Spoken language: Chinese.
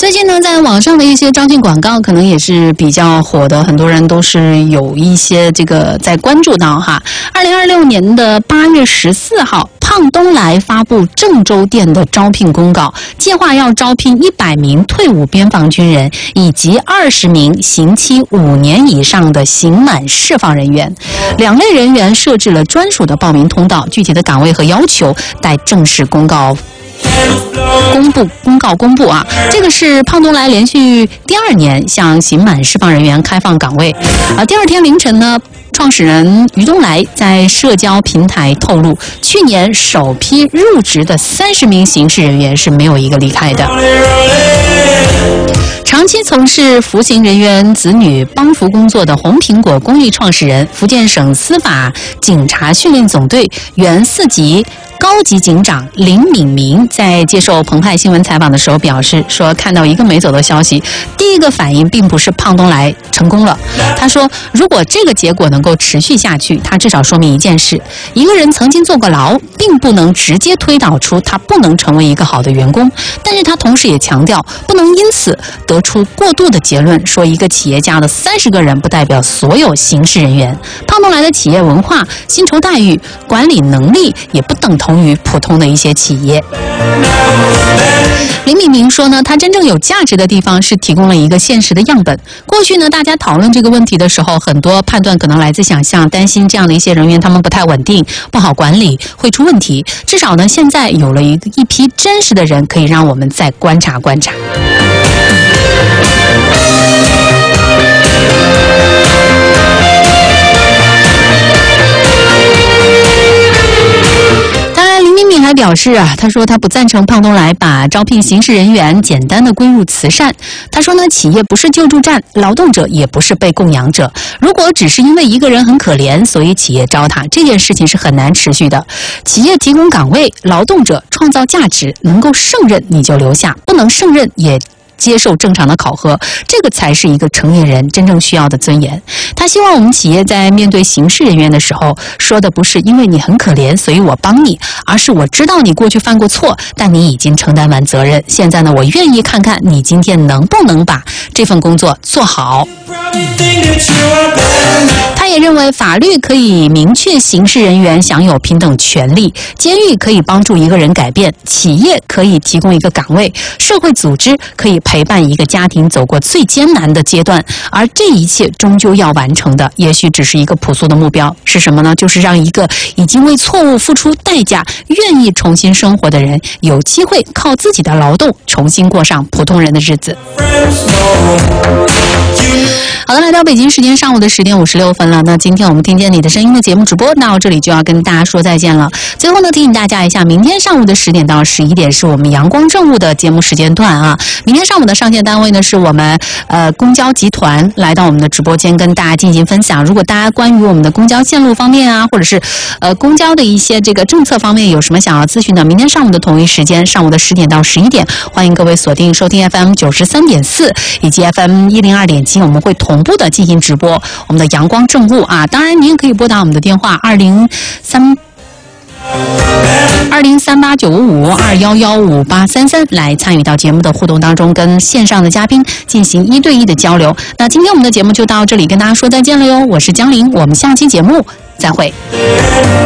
最近呢，在网上的一些招聘广告可能也是比较火的，很多人都是有一些这个在关注到哈。2026年的8月14号，胖东来发布郑州店的招聘公告，计划要招聘100名退伍边防军人以及20名刑期5年以上的刑满释放人员。2类人员设置了专属的报名通道，具体的岗位和要求待正式公告公布啊！这个是胖东来连续第2年向刑满释放人员开放岗位。第2天凌晨呢，创始人于东来在社交平台透露，去年首批入职的30名刑事人员是没有一个离开的。长期从事服刑人员子女帮扶工作的红苹果公益创始人、福建省司法警察训练总队原4级高级警长林敏明在接受澎湃新闻采访的时候表示说，看到一个没走的消息，第一个反应并不是胖东来成功了。他说，如果这个结果能够持续下去，他至少说明一件事：一个人曾经坐过牢，并不能直接推导出他不能成为一个好的员工。但是他同时也强调，不能因此得出过度的结论，说一个企业家的30个人不代表所有刑事人员。胖东来的企业文化、薪酬待遇、管理能力也不等同于普通的一些企业。林敏明说呢，他真正有价值的地方是提供了一个现实的样本。过去呢，大家讨论这个问题的时候，很多判断可能来自想象，担心这样的一些人员他们不太稳定，不好管理，会出问题。至少呢，现在有了一批真实的人，可以让我们再观察观察。还表示啊，他说他不赞成胖东来把招聘刑事人员简单的归入慈善。他说呢，企业不是救助站，劳动者也不是被供养者。如果只是因为一个人很可怜，所以企业招他，这件事情是很难持续的。企业提供岗位，劳动者创造价值，能够胜任你就留下，不能胜任也接受正常的考核，这个才是一个成年人真正需要的尊严。他希望我们企业在面对刑事人员的时候，说的不是因为你很可怜所以我帮你，而是我知道你过去犯过错，但你已经承担完责任，现在呢，我愿意看看你今天能不能把这份工作做好。他也认为法律可以明确刑事人员享有平等权利，监狱可以帮助一个人改变，企业可以提供一个岗位，社会组织可以陪伴一个家庭走过最艰难的阶段，而这一切终究要完成的，也许只是一个朴素的目标，是什么呢？就是让一个已经为错误付出代价、愿意重新生活的人，有机会靠自己的劳动重新过上普通人的日子。好的，来到北京时间上午的10点56分了。那今天我们听见你的声音的节目直播到这里就要跟大家说再见了。最后呢，提醒大家一下，明天上午的10点到11点是我们阳光政务的节目时间段啊。明天上午的上线单位呢是我们公交集团来到我们的直播间跟大家进行分享。如果大家关于我们的公交线路方面啊，或者是公交的一些这个政策方面有什么想要咨询的，明天上午的同一时间，上午的10点到11点，欢迎各位锁定收听 FM 93.4以及 FM 102.7，我们会同步的进行直播我们的阳光政务啊。当然您也可以拨打我们的电话20389552115833来参与到节目的互动当中，跟线上的嘉宾进行1对1的交流。那今天我们的节目就到这里，跟大家说再见了哟，我是江玲，我们下期节目再会。